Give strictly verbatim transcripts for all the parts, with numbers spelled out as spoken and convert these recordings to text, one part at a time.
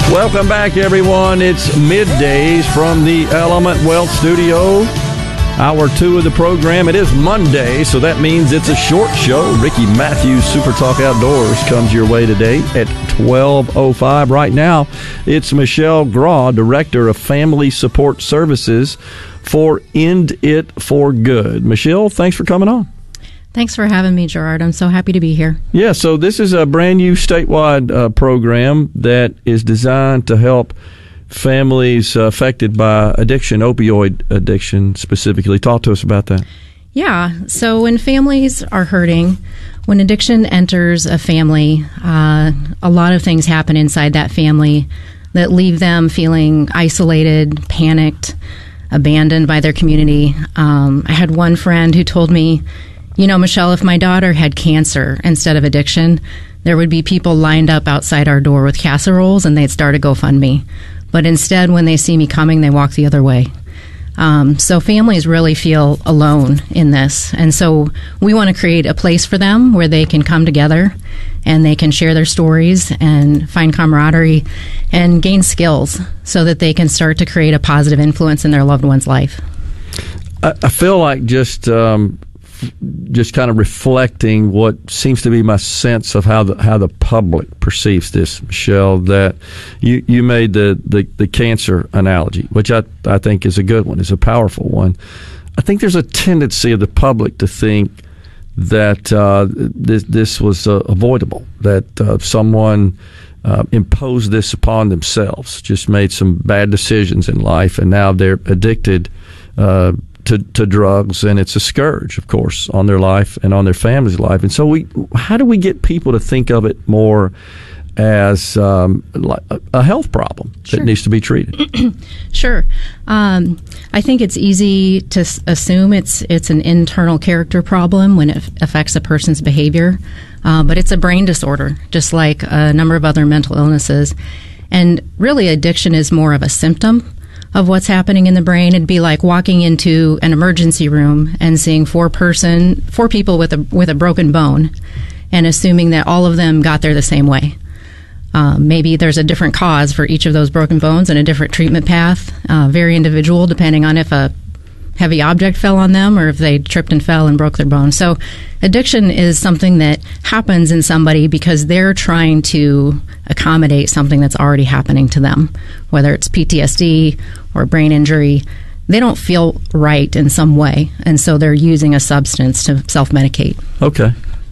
Welcome back, everyone. It's middays from the Element Wealth Studio. Hour two of the program. It is Monday, so that means it's a short show. Ricky Matthews Super Talk Outdoors comes your way today at twelve oh five. Right now, it's Michelle Graw, Director of Family Support Services for End It for Good. Michelle, thanks for coming on. Thanks for having me, Gerard. I'm so happy to be here. Yeah, so this is a brand new statewide uh, program that is designed to help families uh, affected by addiction, opioid addiction specifically. Talk to us about that. Yeah, so when families are hurting, when addiction enters a family, uh, a lot of things happen inside that family that leave them feeling isolated, panicked, abandoned by their community. Um, I had one friend who told me, you know, Michelle, if my daughter had cancer instead of addiction, there would be people lined up outside our door with casseroles and they'd start a GoFundMe. But instead, when they see me coming, they walk the other way. Um, so families really feel alone in this. And so we want to create a place for them where they can come together and they can share their stories and find camaraderie and gain skills so that they can start to create a positive influence in their loved one's life. I, I feel like just... Um just kind of reflecting what seems to be my sense of how the how the public perceives this, Michelle, that you, you made the, the, the cancer analogy, which I, I think is a good one, is a powerful one. I think there's a tendency of the public to think that uh, this, this was uh, avoidable, that uh, someone uh, imposed this upon themselves, just made some bad decisions in life, and now they're addicted uh To, to drugs, and it's a scourge, of course, on their life and on their family's life. And so, we, how do we get people to think of it more as um, a health problem Sure. that needs to be treated? Sure. Um, I think it's easy to s- assume it's it's an internal character problem when it f- affects a person's behavior, uh, but it's a brain disorder, just like a number of other mental illnesses. And really, addiction is more of a symptom of what's happening in the brain. It'd be like walking into an emergency room and seeing four person, four people with a with a broken bone, and assuming that all of them got there the same way. Um, maybe there's a different cause for each of those broken bones and a different treatment path, uh, very individual, depending on if a heavy object fell on them or if they tripped and fell and broke their bone. So addiction is something that happens in somebody because they're trying to accommodate something that's already happening to them, whether it's P T S D or brain injury. They don't feel right in some way, and so they're using a substance to self-medicate. Okay.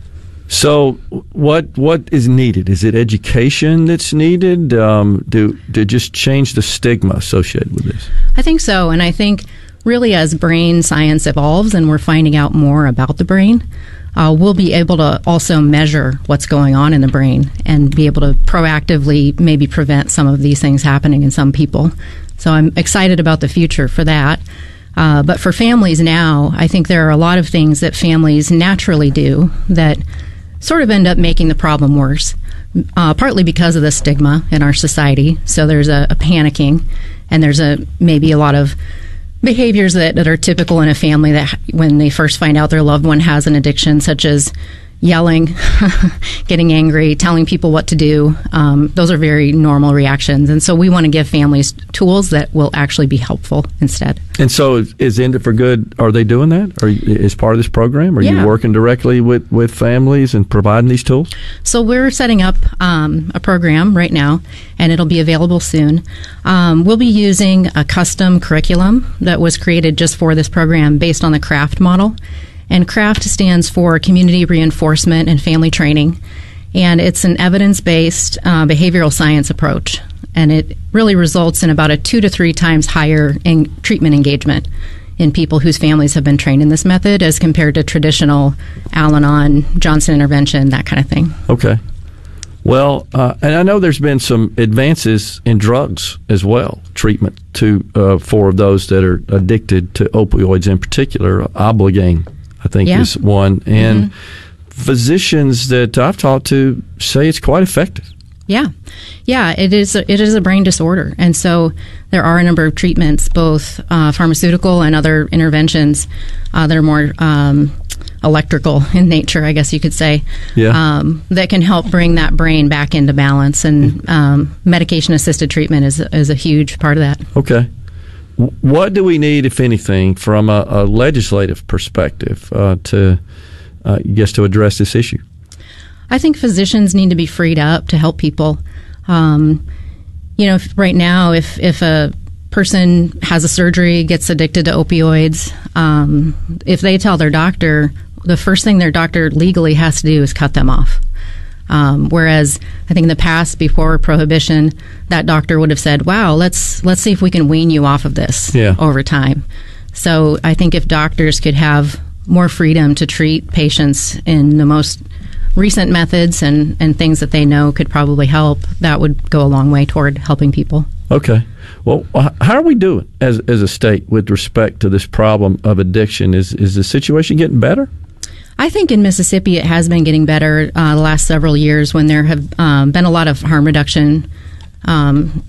So what what is needed? Is it education that's needed? Um, do, to just change the stigma associated with this? I think so, and I think really as brain science evolves and we're finding out more about the brain, uh, we'll be able to also measure what's going on in the brain and be able to proactively maybe prevent some of these things happening in some people. So I'm excited about the future for that. Uh, but for families now, I think there are a lot of things that families naturally do that sort of end up making the problem worse, uh, partly because of the stigma in our society. So there's a, a panicking, and there's a maybe a lot of behaviors that, that are typical in a family that when they first find out their loved one has an addiction, such as yelling, getting angry, telling people what to do. Um, those are very normal reactions. And so we want to give families tools that will actually be helpful instead. And so is, is End It for Good, are they doing that? Or is part of this program? Are yeah. you working directly with, with families and providing these tools? So we're setting up um, a program right now, and it'll be available soon. Um, we'll be using a custom curriculum that was created just for this program based on the CRAFT model. And CRAFT stands for Community Reinforcement and Family Training. And it's an evidence-based uh, behavioral science approach. And it really results in about a two to three times higher in treatment engagement in people whose families have been trained in this method as compared to traditional Al-Anon, Johnson intervention, that kind of thing. Okay. Well, uh, and I know there's been some advances in drugs as well, treatment to uh, for those that are addicted to opioids in particular. Obligaine, I think, yeah. is one. And mm-hmm. physicians that I've talked to say it's quite effective. Yeah. Yeah, it is a, it is a brain disorder. And so there are a number of treatments, both uh, pharmaceutical and other interventions uh, that are more um, electrical in nature, I guess you could say, yeah. um, that can help bring that brain back into balance. And um, medication-assisted treatment is is a huge part of that. Okay. What do we need, if anything, from a, a legislative perspective uh, to, uh, I guess, to address this issue? I think physicians need to be freed up to help people. Um, you know, if, right now, if if a person has a surgery, gets addicted to opioids, um, if they tell their doctor, the first thing their doctor legally has to do is cut them off. Um, whereas I think in the past, before prohibition, that doctor would have said, wow, let's let's see if we can wean you off of this yeah. over time. So I think if doctors could have more freedom to treat patients in the most recent methods and, and things that they know could probably help, that would go a long way toward helping people. Okay. Well, how are we doing as as a state with respect to this problem of addiction? Is is the situation getting better? I think in Mississippi it has been getting better uh, the last several years when there have um, been a lot of harm reduction um,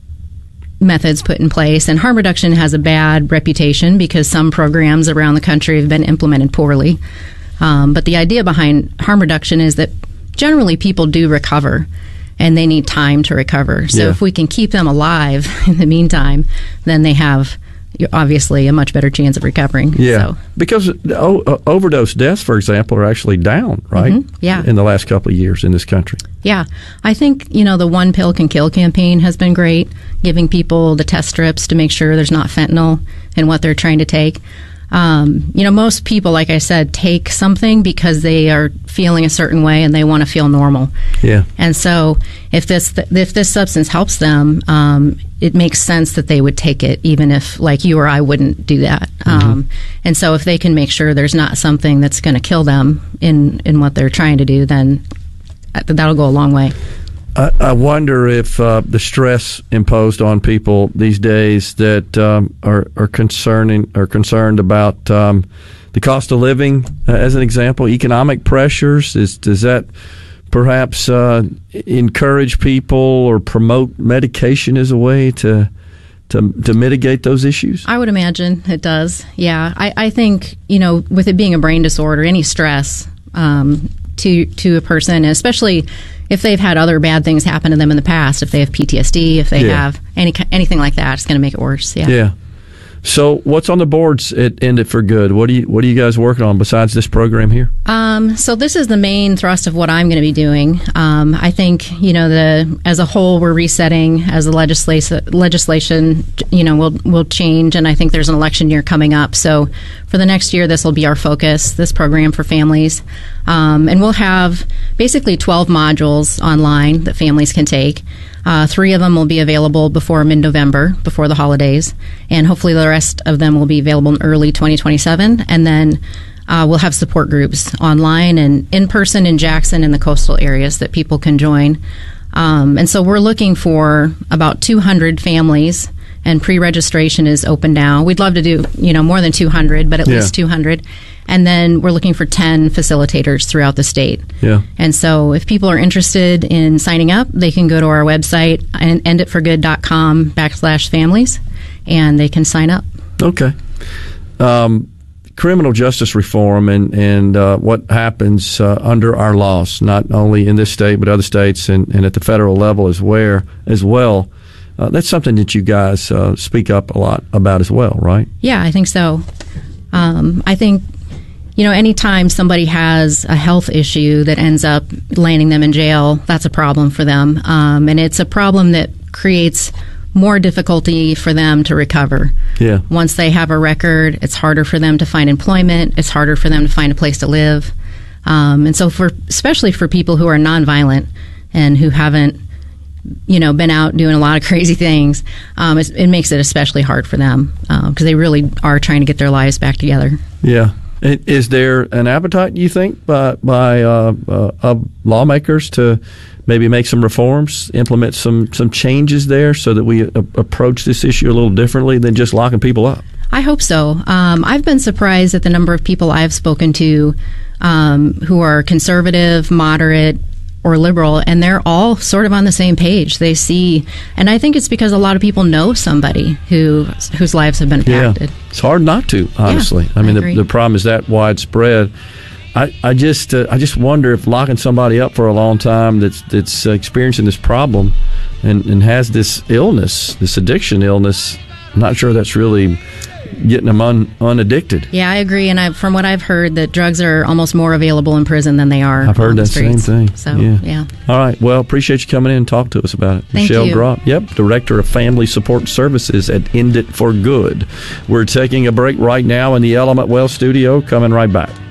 methods put in place. And harm reduction has a bad reputation because some programs around the country have been implemented poorly. Um, but the idea behind harm reduction is that generally people do recover and they need time to recover. So yeah. if we can keep them alive in the meantime, then they have obviously a much better chance of recovering. Yeah, so. because o- uh, overdose deaths, for example, are actually down, right? Mm-hmm. Yeah. In the last couple of years in this country. Yeah. I think, you know, the One Pill Can Kill campaign has been great, giving people the test strips to make sure there's not fentanyl in what they're trying to take. Um, you know, most people, like I said, take something because they are feeling a certain way and they want to feel normal. Yeah. And so if this th- if this substance helps them, um, it makes sense that they would take it, even if, like, you or I wouldn't do that. Mm-hmm. Um, and so if they can make sure there's not something that's going to kill them in, in what they're trying to do, then that'll go a long way. I, I wonder if uh, the stress imposed on people these days that um, are, are concerning are concerned about um, the cost of living, uh, as an example, economic pressures. Is does that perhaps uh, encourage people or promote medication as a way to to to mitigate those issues? I would imagine it does. Yeah, I, I think, you know, with it being a brain disorder, any stress um, to to a person, especially if they've had other bad things happen to them in the past, if they have P T S D, if they yeah. have any anything like that, it's going to make it worse. Yeah. Yeah. So, what's on the boards at End It for Good? What do you What are you guys working on besides this program here? Um, so, this is the main thrust of what I'm going to be doing. Um, I think, you know, the as a whole, we're resetting as the legislation legislation, you know, will will change, and I think there's an election year coming up. So, for the next year, this will be our focus. This program for families, um, and we'll have basically twelve modules online that families can take. Uh, three of them will be available before mid-November, before the holidays, and hopefully the rest of them will be available in early twenty twenty-seven. And then uh, we'll have support groups online and in person in Jackson and the coastal areas that people can join. Um, and so we're looking for about two hundred families, and pre-registration is open now. We'd love to do, you know, more than two hundred, but at yeah. least two hundred. And then we're looking for ten facilitators throughout the state. Yeah. And so if people are interested in signing up, they can go to our website, enditforgood.com backslash families, and they can sign up. Okay. Um, criminal justice reform and, and uh, what happens uh, under our laws, not only in this state but other states and, and at the federal level as, where, as well, uh, that's something that you guys uh, speak up a lot about as well, right? Yeah, I think so. Um, I think... You know, anytime somebody has a health issue that ends up landing them in jail, that's a problem for them. Um, and it's a problem that creates more difficulty for them to recover. Yeah. Once they have a record, it's harder for them to find employment. It's harder for them to find a place to live. Um, and so for, especially for people who are nonviolent and who haven't, you know, been out doing a lot of crazy things, um, it, it makes it especially hard for them because um, they really are trying to get their lives back together. Yeah. Is there an appetite, you think, by, by uh, uh, uh, lawmakers to maybe make some reforms, implement some, some changes there so that we a- approach this issue a little differently than just locking people up? I hope so. Um, I've been surprised at the number of people I've spoken to um, who are conservative, moderate, or liberal, and they're all sort of on the same page. They see, and I think it's because a lot of people know somebody who whose lives have been impacted. Yeah. It's hard not to, honestly. Yeah, I mean, I the, the problem is that widespread. I, I just uh, I just wonder if locking somebody up for a long time that's that's uh, experiencing this problem and, and has this illness, this addiction illness, I'm not sure that's really getting them un, unaddicted. Yeah, I agree. And I, from what I've heard, that drugs are almost more available in prison than they are I've heard on the that streets. same thing. So, yeah. yeah. All right. Well, appreciate you coming in and talking to us about it. Thank Michelle you. Gropp, yep, Director of Family Support Services at End It for Good. We're taking a break right now in the Element Wealth studio. Coming right back.